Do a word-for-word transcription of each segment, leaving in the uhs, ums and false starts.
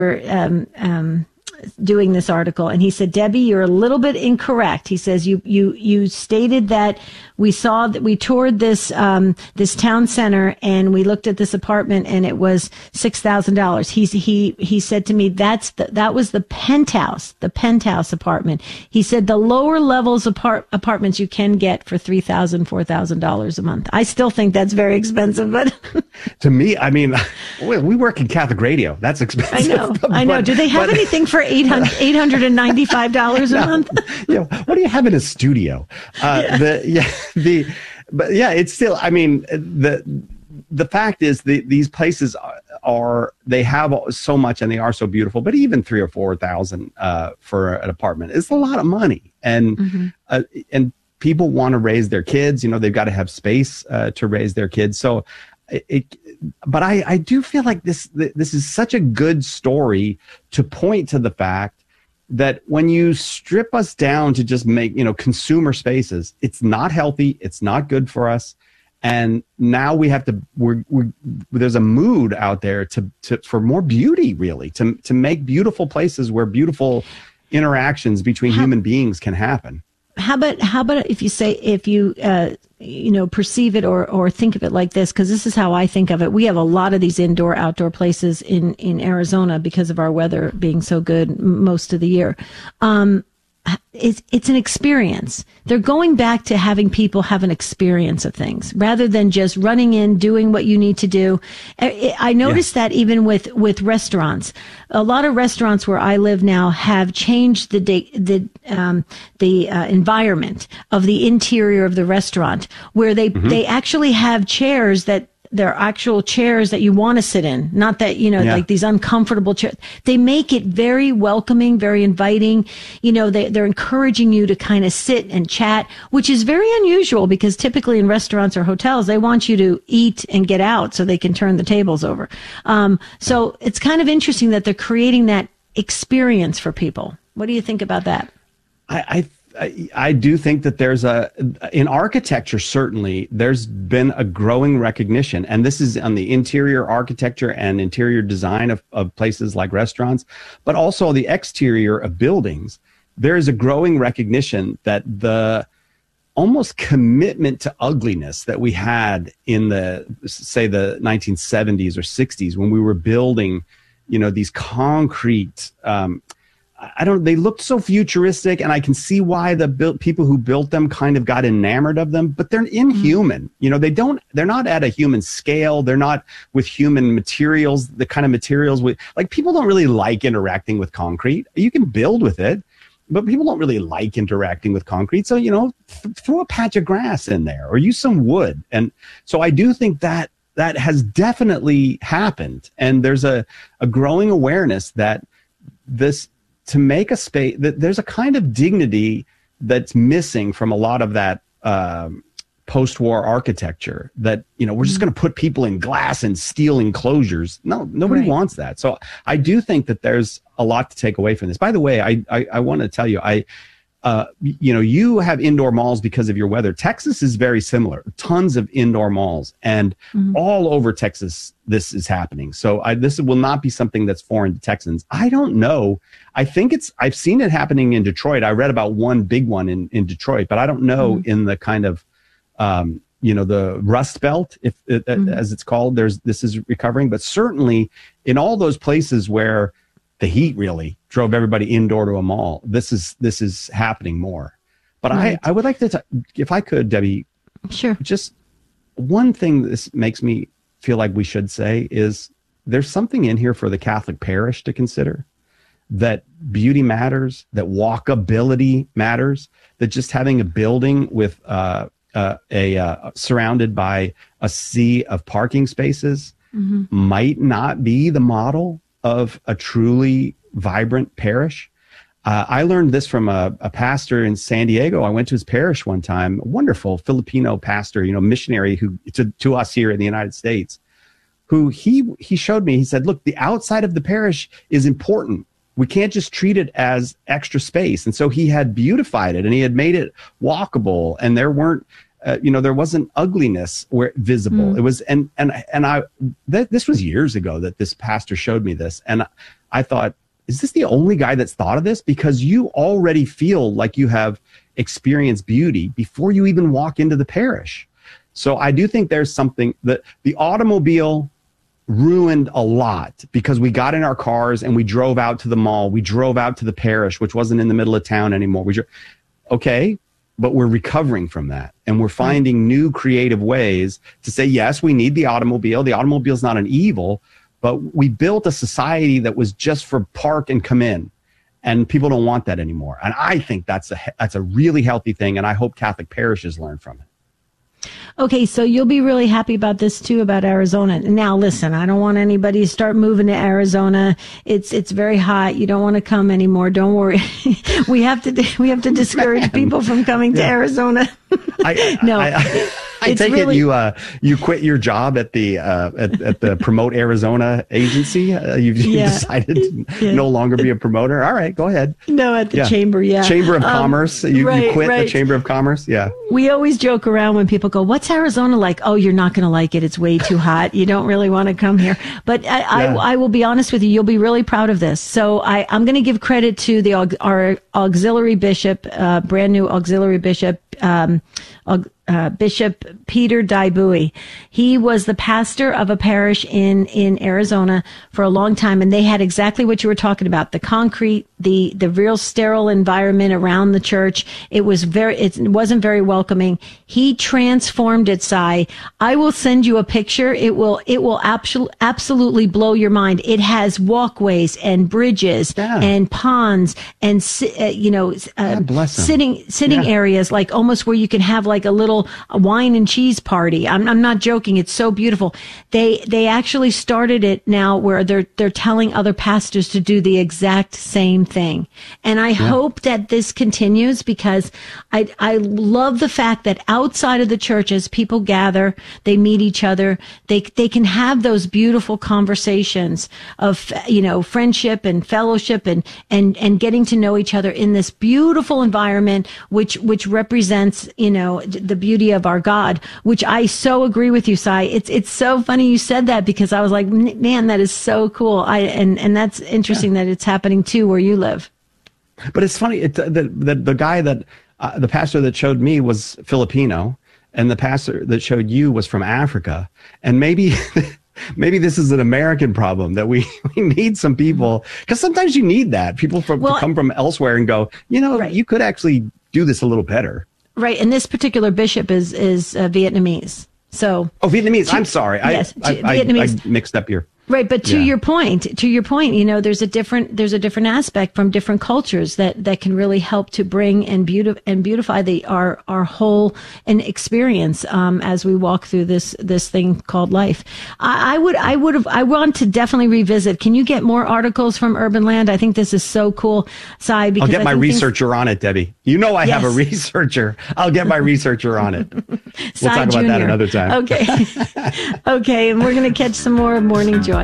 um, um, doing this article, and he said, Debbie, you're a little bit incorrect. He says you you you stated that we saw that we toured this um this town center and we looked at this apartment and it was six thousand dollars. He's he he said to me that's the, that was the penthouse, the penthouse apartment. He said the lower levels apart apartments you can get for three thousand, four thousand dollars a month. I still think that's very expensive, but to me, I mean, we work in Catholic radio. That's expensive. I know. But, I know. Do they have but, anything for eight hundred eight hundred ninety-five dollars a no, month? Yeah. What do you have in a studio? Uh, yeah. The yeah the but yeah, it's still. I mean, the the fact is the these places are, are they have so much and they are so beautiful. But even three or four thousand uh, for an apartment is a lot of money, and mm-hmm. uh, and people want to raise their kids. You know, they've got to have space uh, to raise their kids. So. It, but I, I do feel like this this is such a good story to point to the fact that when you strip us down to just make, you know, consumer spaces, it's not healthy, it's not good for us, and now we have to we're, we're there's a mood out there to to for more beauty, really, to to make beautiful places where beautiful interactions between how, human beings can happen. How about how about if you say if you uh, you know perceive it or or think of it like this, because this is how I think of it. We have a lot of these indoor outdoor places in in Arizona because of our weather being so good most of the year. Um, it's it's an experience. They're going back to having people have an experience of things rather than just running in, doing what you need to do. I, I noticed yeah. that even with, with restaurants, a lot of restaurants where I live now have changed the de- the um, the uh, environment of the interior of the restaurant, where they mm-hmm. they actually have chairs that. They're actual chairs that you want to sit in, not that, you know, yeah. like these uncomfortable chairs. They make it very welcoming, very inviting. You know, they, they're encouraging you to kind of sit and chat, which is very unusual because typically in restaurants or hotels, they want you to eat and get out so they can turn the tables over. Um, so it's kind of interesting that they're creating that experience for people. What do you think about that? I, I I, I do think that there's a, in architecture, certainly, there's been a growing recognition, and this is on the interior architecture and interior design of, of places like restaurants, but also the exterior of buildings. There is a growing recognition that the almost commitment to ugliness that we had in the, say, the nineteen seventies or sixties when we were building, you know, these concrete, um, I don't, they looked so futuristic, and I can see why the built people who built them kind of got enamored of them, but they're inhuman. Mm-hmm. You know, they don't, they're not at a human scale. They're not with human materials, the kind of materials we, like people don't really like interacting with concrete. You can build with it, but people don't really like interacting with concrete. So, you know, th- throw a patch of grass in there or use some wood. And so I do think that that has definitely happened. And there's a, a growing awareness that this, to make a space, that there's a kind of dignity that's missing from a lot of that um, post-war architecture that, you know, we're just going to put people in glass and steel enclosures. No, nobody right. wants that. So I do think that there's a lot to take away from this. By the way, I I, I want to tell you, I, uh, you know, you have indoor malls because of your weather. Texas is very similar. Tons of indoor malls, and mm-hmm. all over Texas, this is happening. So I, this will not be something that's foreign to Texans. I don't know. I think it's, I've seen it happening in Detroit. I read about one big one in, in Detroit, but I don't know mm-hmm. in the kind of, um, you know, the Rust Belt, if it, mm-hmm. as it's called, there's, this is recovering, but certainly in all those places where the heat really drove everybody indoor to a mall, this is, this is happening more. But right. I, I would like to, t- if I could, Debbie, sure. Just one thing this makes me feel like we should say is there's something in here for the Catholic parish to consider, that beauty matters, that walkability matters, that just having a building with uh, uh, a uh, surrounded by a sea of parking spaces mm-hmm. might not be the model of a truly vibrant parish. Uh, I learned this from a, a pastor in San Diego. I went to his parish one time, a wonderful Filipino pastor, you know, missionary who to, to us here in the United States, who he he showed me, he said, look, the outside of the parish is important. We can't just treat it as extra space. And so he had beautified it and he had made it walkable. And there weren't, uh, you know, there wasn't ugliness where visible. Mm. It was, and, and, and I, th- this was years ago that this pastor showed me this. And I thought, is this the only guy that's thought of this? Because you already feel like you have experienced beauty before you even walk into the parish. So I do think there's something that the automobile ruined a lot, because we got in our cars and we drove out to the mall. We drove out to the parish, which wasn't in the middle of town anymore. We dro- okay, but we're recovering from that. And we're finding new creative ways to say, yes, we need the automobile. The automobile is not an evil, but we built a society that was just for park and come in. And people don't want that anymore. And I think that's a, that's a really healthy thing. And I hope Catholic parishes learn from it. Okay, so you'll be really happy about this too, about Arizona. Now, listen, I don't want anybody to start moving to Arizona. It's it's very hot. You don't want to come anymore. Don't worry. we have to we have to discourage Man. people from coming yeah. to Arizona. I, no, I, I, I take really, it you uh you quit your job at the uh at, at the Promote Arizona agency. Uh, you've, you've yeah. decided to yeah. no longer be a promoter. All right, go ahead. No, at the yeah. chamber. Yeah, Chamber of um, Commerce. You, right, you quit right. the Chamber of Commerce. Yeah. We always joke around when people go, "What's Arizona like?" Oh, you're not going to like it. It's way too hot. You don't really want to come here. But I, yeah. I, I will be honest with you. You'll be really proud of this. So I, I'm going to give credit to the our auxiliary bishop, uh, brand new auxiliary bishop. Um, Uh, Bishop Peter Daibui. He was the pastor of a parish in, in Arizona for a long time, and they had exactly what you were talking about, the concrete, the, the real sterile environment around the church. It was very, it wasn't very welcoming. He transformed it, Si. I will send you a picture. It will, it will absol- absolutely blow your mind. It has walkways and bridges yeah. and ponds and, uh, you know, uh, sitting, sitting yeah. areas, like almost where you can have like a little a wine and cheese party. I'm, I'm not joking. It's so beautiful. They, they actually started it now where they're, they're telling other pastors to do the exact same thing. And I yeah. hope that this continues, because I, I love the fact that outside of the churches, people gather, they meet each other, they, they can have those beautiful conversations of, you know, friendship and fellowship and, and, and getting to know each other in this beautiful environment, which, which represents, you know, the beauty of our God, which I so agree with you, Si. It's it's so funny you said that, because I was like, man, that is so cool. I and and that's interesting yeah. that it's happening too where you live. But it's funny. It's uh, the, the the guy that uh, the pastor that showed me was Filipino, and the pastor that showed you was from Africa. And maybe maybe this is an American problem, that we, we need some people, because sometimes you need that people from well, to come from elsewhere and go, you know, right. you could actually do this a little better. Right, and this particular bishop is is uh, Vietnamese. So oh, Vietnamese. To, I'm sorry, yes, I, I, Vietnamese. I, I mixed up your. Right, but to yeah. your point, to your point, you know, there's a different there's a different aspect from different cultures that, that can really help to bring and beautify and beautify the our our whole and experience um, as we walk through this this thing called life. I, I would I would have I want to definitely revisit. Can you get more articles from Urban Land? I think this is so cool, Si. Because I'll get I my researcher things... on it, Debbie. You know I yes. have a researcher. I'll get my researcher on it. We'll talk about that another time. Okay, okay, and we're going to catch some more of Morning Joy.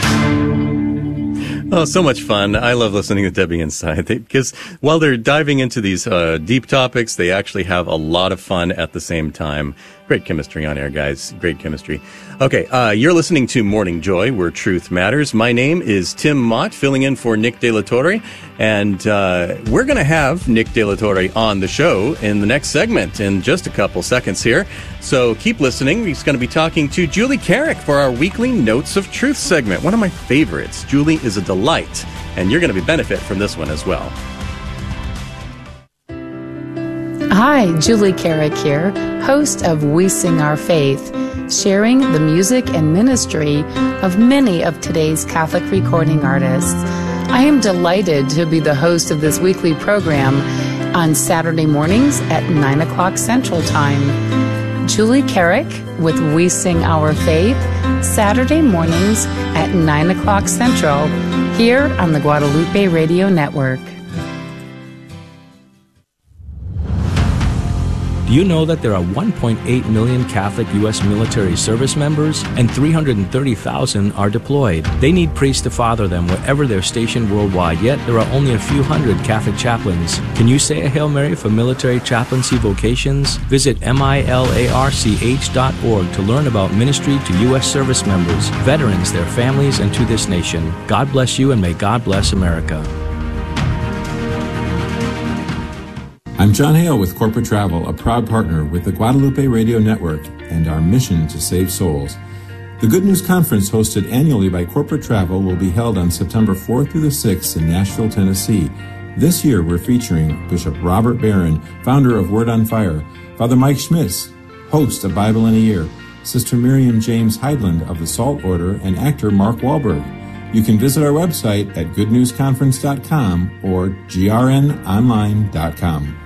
Oh, so much fun. I love listening to Debbie and Si, because while they're diving into these uh, deep topics, they actually have a lot of fun at the same time. Great chemistry on air, guys. Great chemistry. Okay, uh, you're listening to Morning Joy, where truth matters. My name is Tim Mott, filling in for Nick De La Torre, and uh, we're going to have Nick De La Torre on the show in the next segment in just a couple seconds here. So keep listening. He's going to be talking to Julie Carrick for our weekly Notes of Truth segment, one of my favorites. Julie is a delight, and you're going to be benefit from this one as well. Hi, Julie Carrick here, host of We Sing Our Faith, sharing the music and ministry of many of today's Catholic recording artists. I am delighted to be the host of this weekly program on Saturday mornings at nine o'clock Central Time. Julie Carrick with We Sing Our Faith, Saturday mornings at nine o'clock Central, here on the Guadalupe Radio Network. Do you know that there are one point eight million Catholic U S military service members and three hundred thirty thousand are deployed? They need priests to father them wherever they're stationed worldwide, yet there are only a few hundred Catholic chaplains. Can you say a Hail Mary for military chaplaincy vocations? Visit milarch dot org to learn about ministry to U S service members, veterans, their families, and to this nation. God bless you, and may God bless America. I'm John Hale with Corporate Travel, a proud partner with the Guadalupe Radio Network and our mission to save souls. The Good News Conference, hosted annually by Corporate Travel, will be held on September fourth through the sixth in Nashville, Tennessee. This year, we're featuring Bishop Robert Barron, founder of Word on Fire, Father Mike Schmitz, host of Bible in a Year, Sister Miriam James Heidland of the Salt Order, and actor Mark Wahlberg. You can visit our website at good news conference dot com or g r n online dot com.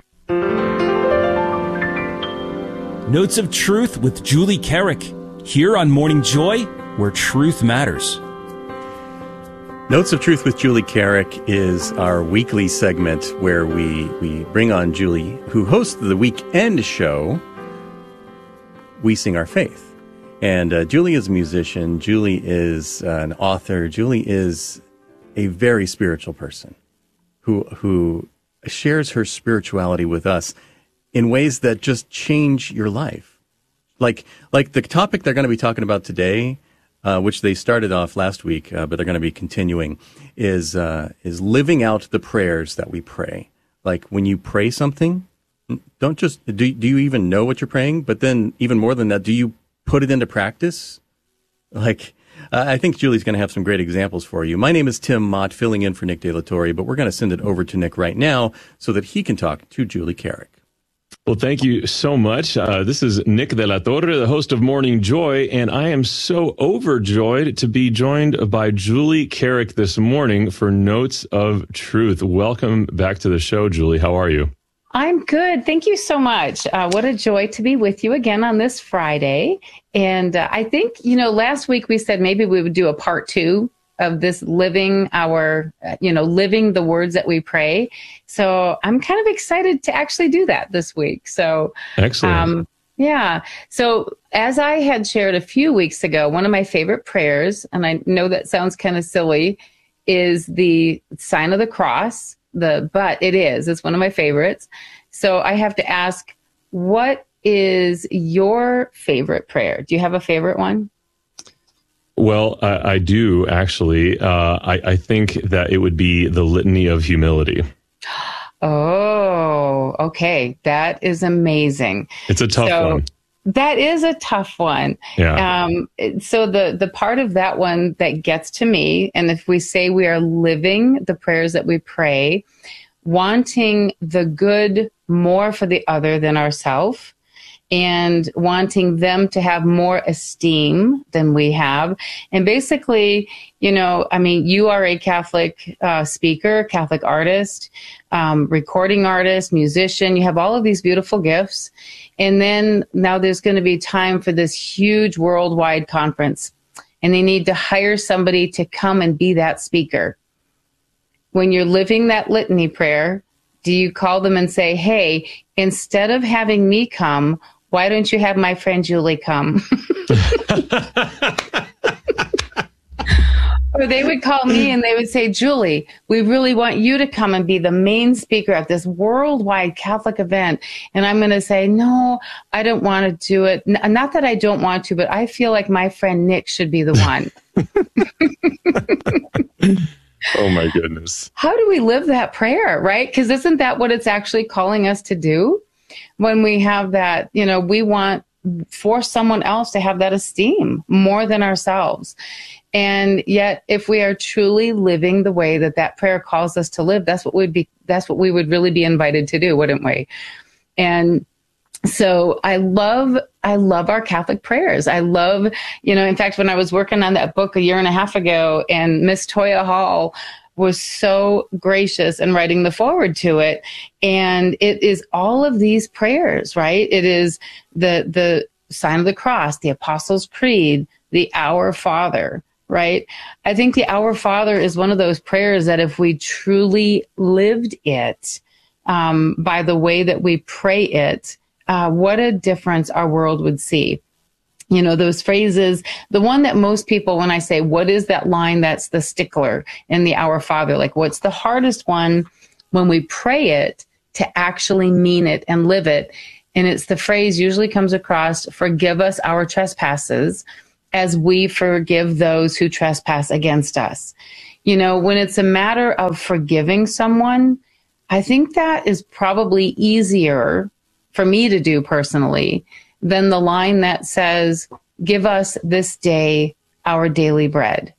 Notes of Truth with Julie Carrick, here on Morning Joy, where truth matters. Notes of Truth with Julie Carrick is our weekly segment where we, we bring on Julie, who hosts the weekend show, We Sing Our Faith. And uh, Julie is a musician. Julie is uh, an author. Julie is a very spiritual person who who shares her spirituality with us in ways that just change your life. Like like the topic they're going to be talking about today, uh, which they started off last week, uh, but they're going to be continuing, is uh, is living out the prayers that we pray. Like when you pray something, don't just, do, do you even know what you're praying? But then even more than that, do you put it into practice? Like, uh, I think Julie's going to have some great examples for you. My name is Tim Mott, filling in for Nick De La Torre, but we're going to send it over to Nick right now so that he can talk to Julie Carrick. Well, thank you so much. Uh, this is Nick De La Torre, the host of Morning Joy, and I am so overjoyed to be joined by Julie Carrick this morning for Notes of Truth. Welcome back to the show, Julie. How are you? I'm good. Thank you so much. Uh, what a joy to be with you again on this Friday. And uh, I think, you know, last week we said maybe we would do a part two of this living our, uh, you know, living the words that we pray. So I'm kind of excited to actually do that this week. So, excellent. Um, yeah. So as I had shared a few weeks ago, one of my favorite prayers, and I know that sounds kind of silly, is the sign of the cross. The but it is. It's one of my favorites. So I have to ask, what is your favorite prayer? Do you have a favorite one? Well, I, I do, actually. Uh, I, I think that it would be the Litany of Humility. Oh, okay. That is amazing. It's a tough so, one. That is a tough one. Yeah. Um, so the, the part of that one that gets to me, and if we say we are living the prayers that we pray, wanting the good more for the other than ourselves, and wanting them to have more esteem than we have. And basically, you know, I mean, you are a Catholic uh, speaker, Catholic artist, um, recording artist, musician. You have all of these beautiful gifts. And then now there's going to be time for this huge worldwide conference. And they need to hire somebody to come and be that speaker. When you're living that litany prayer, do you call them and say, hey, instead of having me come, why don't you have my friend Julie come? Or they would call me and they would say, Julie, we really want you to come and be the main speaker at this worldwide Catholic event. And I'm going to say, no, I don't want to do it. N- not that I don't want to, but I feel like my friend Nick should be the one. Oh, my goodness. How do we live that prayer, right? Because isn't that what it's actually calling us to do? When we have that, you know, we want for someone else to have that esteem more than ourselves. And yet, if we are truly living the way that that prayer calls us to live, that's what we'd be, that's what we would really be invited to do, wouldn't we? And so I love, I love our Catholic prayers. I love, you know, in fact, when I was working on that book a year and a half ago, and Miss Toya Hall was so gracious in writing the foreword to it. And it is all of these prayers, right? It is the, the sign of the cross, the Apostles' Creed, the Our Father, right? I think the Our Father is one of those prayers that if we truly lived it, um, by the way that we pray it, uh, what a difference our world would see. You know, those phrases, the one that most people, when I say, what is that line that's the stickler in the Our Father? Like, what's the hardest one when we pray it to actually mean it and live it? And it's the phrase usually comes across, forgive us our trespasses as we forgive those who trespass against us. You know, when it's a matter of forgiving someone, I think that is probably easier for me to do personally than the line that says, give us this day our daily bread.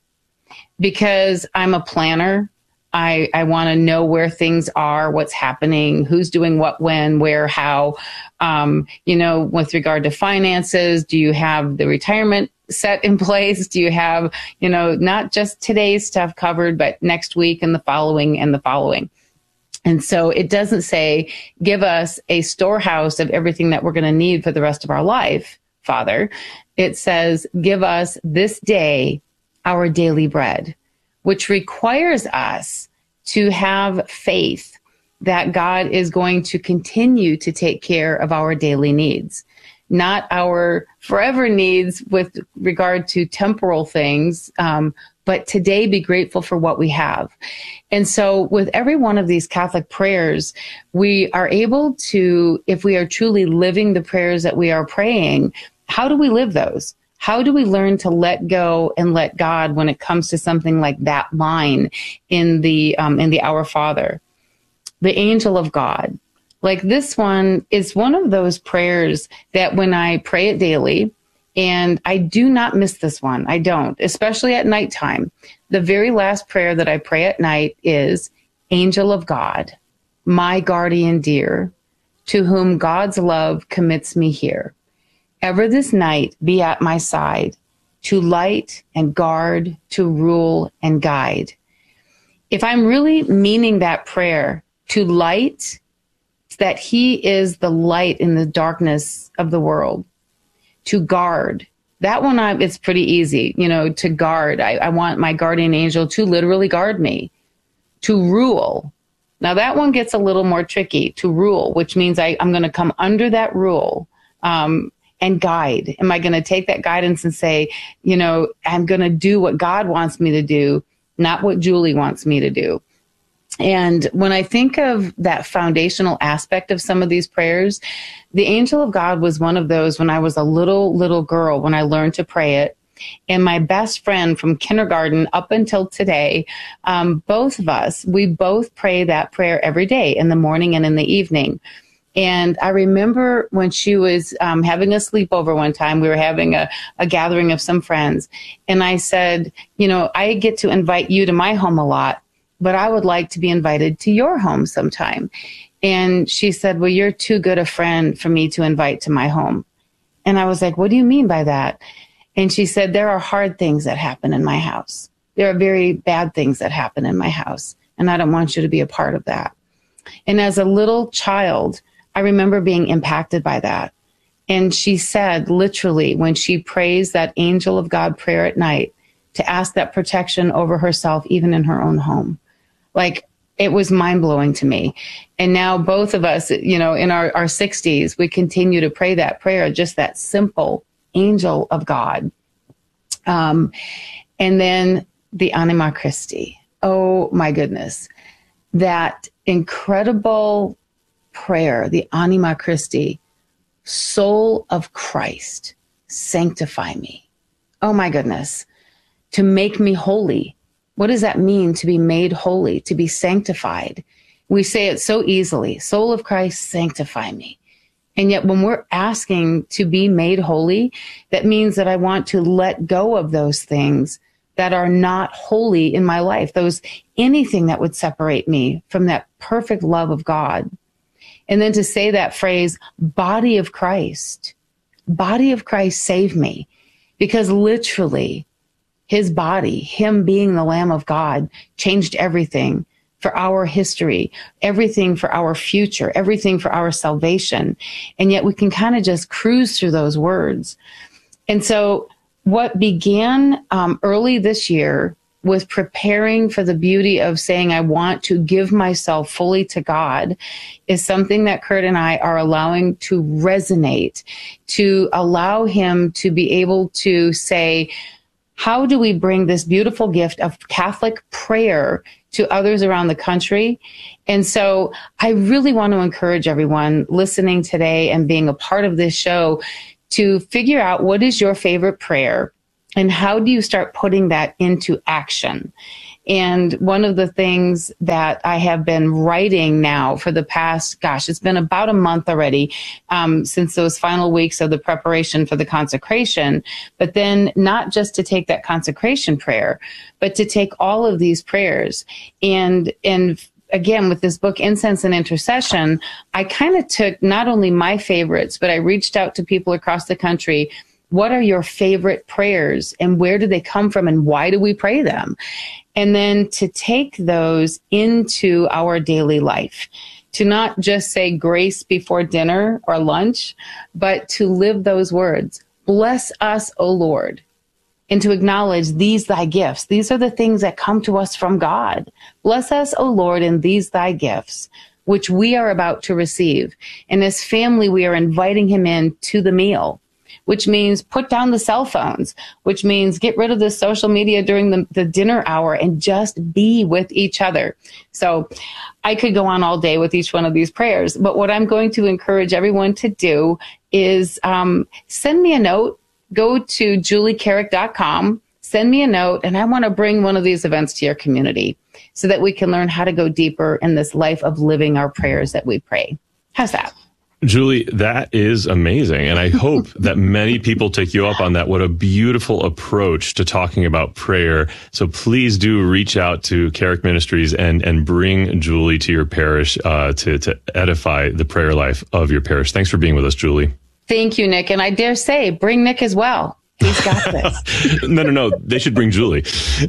Because I'm a planner. I, I want to know where things are, what's happening, who's doing what, when, where, how. Um, you know, with regard to finances, do you have the retirement set in place? Do you have, you know, not just today's stuff covered, but next week and the following and the following? And so it doesn't say, give us a storehouse of everything that we're going to need for the rest of our life, Father. It says, give us this day our daily bread, which requires us to have faith that God is going to continue to take care of our daily needs, not our forever needs with regard to temporal things, um, but today be grateful for what we have. And so with every one of these Catholic prayers, we are able to, if we are truly living the prayers that we are praying, how do we live those? How do we learn to let go and let God when it comes to something like that line in the um, in the Our Father? The angel of God. Like this one is one of those prayers that when I pray it daily, and I do not miss this one. I don't, especially at nighttime. The very last prayer that I pray at night is, Angel of God, my guardian dear, to whom God's love commits me here. Ever this night be at my side, to light and guard, to rule and guide. If I'm really meaning that prayer, to light, that he is the light in the darkness of the world. To guard, that one, I, it's pretty easy, you know, to guard. I, I want my guardian angel to literally guard me. To rule. Now that one gets a little more tricky, to rule, which means I, I'm going to come under that rule um, and guide. Am I going to take that guidance and say, you know, I'm going to do what God wants me to do, not what Julie wants me to do? And when I think of that foundational aspect of some of these prayers, the angel of God was one of those when I was a little, little girl, when I learned to pray it. And my best friend from kindergarten up until today, um, both of us, we both pray that prayer every day in the morning and in the evening. And I remember when she was um, having a sleepover one time, we were having a, a gathering of some friends. And I said, you know, I get to invite you to my home a lot, but I would like to be invited to your home sometime. And she said, well, you're too good a friend for me to invite to my home. And I was like, what do you mean by that? And she said, there are hard things that happen in my house. There are very bad things that happen in my house. And I don't want you to be a part of that. And as a little child, I remember being impacted by that. And she said, literally, when she prays that angel of God prayer at night, to ask that protection over herself, even in her own home. Like, it was mind blowing to me. And now both of us, you know, in our, our sixties, we continue to pray that prayer, just that simple angel of God. Um, and then the Anima Christi. Oh my goodness. That incredible prayer, the Anima Christi, soul of Christ, sanctify me. Oh my goodness. To make me holy. What does that mean, to be made holy, to be sanctified? We say it so easily, soul of Christ, sanctify me. And yet when we're asking to be made holy, that means that I want to let go of those things that are not holy in my life, those anything that would separate me from that perfect love of God. And then to say that phrase, body of Christ, body of Christ, save me. Because literally, his body, him being the Lamb of God, changed everything for our history, everything for our future, everything for our salvation. And yet we can kind of just cruise through those words. And so what began um, early this year with preparing for the beauty of saying, I want to give myself fully to God, is something that Kurt and I are allowing to resonate, to allow him to be able to say, how do we bring this beautiful gift of Catholic prayer to others around the country? And so I really want to encourage everyone listening today and being a part of this show to figure out what is your favorite prayer and how do you start putting that into action. And one of the things that I have been writing now for the past, gosh, it's been about a month already, um, since those final weeks of the preparation for the consecration, but then not just to take that consecration prayer, but to take all of these prayers and, and again, with this book, Incense and Intercession, I kind of took not only my favorites, but I reached out to people across the country. What are your favorite prayers and where do they come from and why do we pray them? And then to take those into our daily life, to not just say grace before dinner or lunch, but to live those words. Bless us, O Lord. And to acknowledge these thy gifts. These are the things that come to us from God. Bless us, O Lord, in these thy gifts, which we are about to receive. And as family, we are inviting him in to the meal, which means put down the cell phones, which means get rid of the social media during the, the dinner hour and just be with each other. So I could go on all day with each one of these prayers, but what I'm going to encourage everyone to do is um, send me a note. Go to julie carrick dot com, send me a note, and I want to bring one of these events to your community so that we can learn how to go deeper in this life of living our prayers that we pray. How's that? Julie, that is amazing. And I hope that many people take you up on that. What a beautiful approach to talking about prayer. So please do reach out to Carrick Ministries and, and bring Julie to your parish uh, to, to edify the prayer life of your parish. Thanks for being with us, Julie. Thank you, Nick. And I dare say, bring Nick as well. He's got this. no, no, no. They should bring Julie.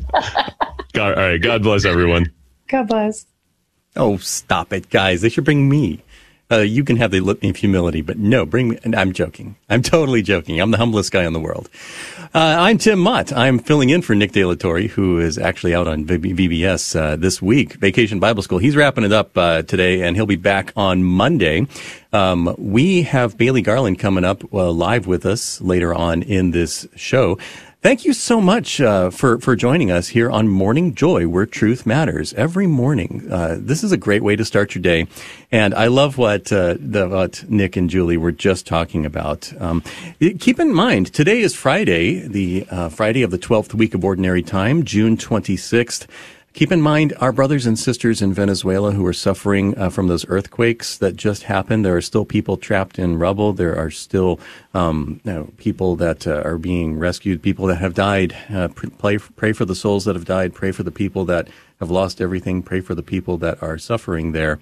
God, all right. God bless everyone. God bless. Oh, stop it, guys. They should bring me. Uh, you can have the litany of humility, but no, bring me. I'm joking. I'm totally joking. I'm the humblest guy in the world. Uh, I'm Tim Mott. I'm filling in for Nick De La Torre, who is actually out on V B S uh, this week, Vacation Bible School. He's wrapping it up uh, today, and he'll be back on Monday. Um, we have Bailey Garland coming up uh, live with us later on in this show. Thank you so much uh, for for joining us here on Morning Joy, where truth matters every morning. Uh, this is a great way to start your day, and I love what uh, the, what Nick and Julie were just talking about. Um, keep in mind, today is Friday, the uh, Friday of the twelfth week of Ordinary Time, June twenty-sixth. Keep in mind our brothers and sisters in Venezuela who are suffering uh, from those earthquakes that just happened. There are still people trapped in rubble. There are still um, you know, people that uh, are being rescued, people that have died. Uh, pray, pray for the souls that have died. Pray for the people that have lost everything. Pray for the people that are suffering there.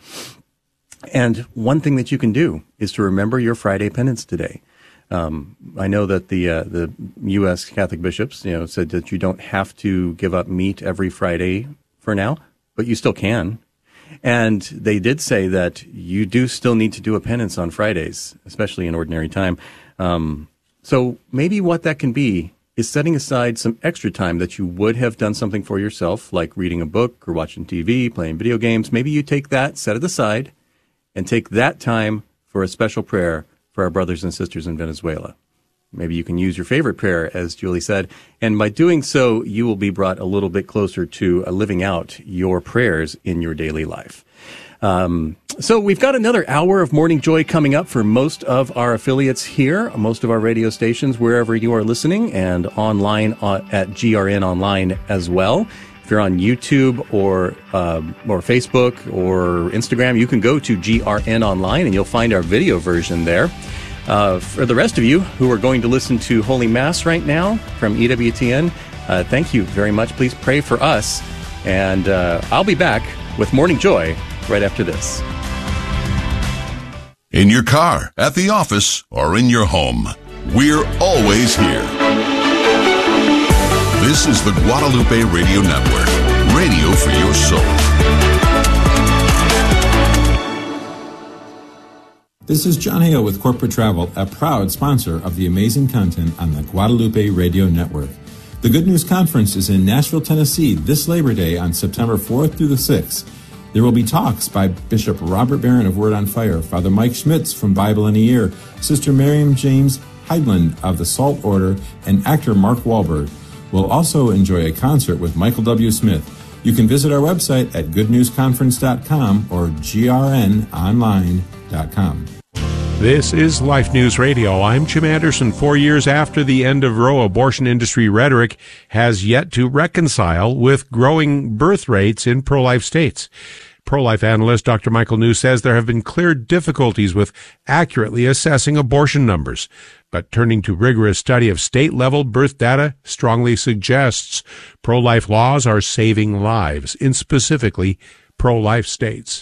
And one thing that you can do is to remember your Friday penance today. Um, I know that the uh, the U S Catholic bishops, you know, said that you don't have to give up meat every Friday for now, but you still can. And they did say that you do still need to do a penance on Fridays, especially in ordinary time. Um, so maybe what that can be is setting aside some extra time that you would have done something for yourself, like reading a book or watching T V, playing video games. Maybe you take that, set it aside, and take that time for a special prayer for our brothers and sisters in Venezuela. Maybe you can use your favorite prayer, as Julie said, and by doing so, you will be brought a little bit closer to uh, living out your prayers in your daily life. Um, so we've got another hour of Morning Joy coming up for most of our affiliates here, most of our radio stations, wherever you are listening, and online at G R N Online as well. If you're on YouTube or um, or Facebook or Instagram, you can go to G R N Online and you'll find our video version there. Uh, for the rest of you who are going to listen to Holy Mass right now from E W T N, uh, thank you very much. Please pray for us. And uh, I'll be back with Morning Joy right after this. In your car, at the office, or in your home, we're always here. This is the Guadalupe Radio Network, radio for your soul. This is John Hale with Corporate Travel, a proud sponsor of the amazing content on the Guadalupe Radio Network. The Good News Conference is in Nashville, Tennessee this Labor Day on September fourth through the sixth. There will be talks by Bishop Robert Barron of Word on Fire, Father Mike Schmitz from Bible in a Year, Sister Miriam James Heidland of the Salt Order, and actor Mark Wahlberg. We'll also enjoy a concert with Michael W. Smith. You can visit our website at good news conference dot com or g r n online dot com. This is Life News Radio. I'm Jim Anderson. Four years after the end of Roe, abortion industry rhetoric has yet to reconcile with growing birth rates in pro-life states. Pro-life analyst Doctor Michael New says there have been clear difficulties with accurately assessing abortion numbers. But turning to rigorous study of state-level birth data strongly suggests pro-life laws are saving lives in specifically pro-life states.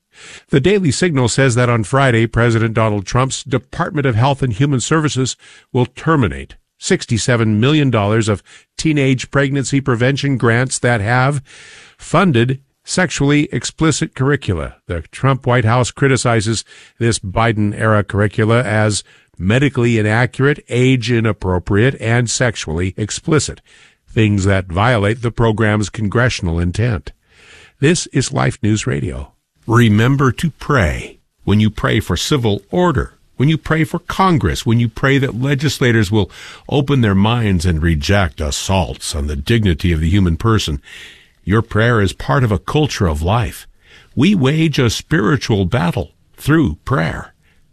The Daily Signal says that on Friday, President Donald Trump's Department of Health and Human Services will terminate sixty-seven million dollars of teenage pregnancy prevention grants that have funded sexually explicit curricula. The Trump White House criticizes this Biden-era curricula as medically inaccurate, age inappropriate, and sexually explicit, things that violate the program's congressional intent. This is Life News Radio. Remember to pray when you pray for civil order, when you pray for Congress, when you pray that legislators will open their minds and reject assaults on the dignity of the human person. Your prayer is part of a culture of life. We wage a spiritual battle through prayer.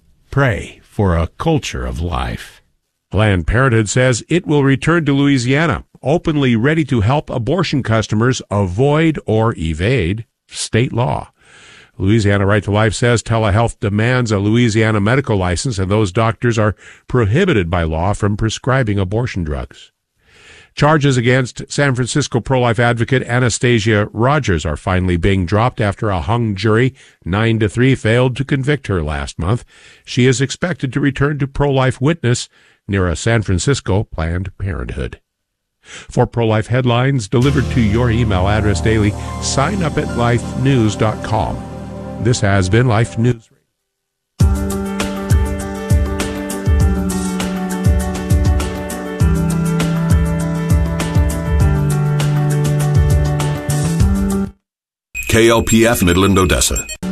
Pray for a culture of life. Planned Parenthood says it will return to Louisiana, openly ready to help abortion customers avoid or evade state law. Louisiana Right to Life says telehealth demands a Louisiana medical license, and those doctors are prohibited by law from prescribing abortion drugs. Charges against San Francisco pro-life advocate Anastasia Rogers are finally being dropped after a hung jury, nine to three, failed to convict her last month. She is expected to return to pro-life witness near a San Francisco Planned Parenthood. For pro-life headlines delivered to your email address daily, sign up at life news dot com. This has been Life News. K L P F Midland, Odessa.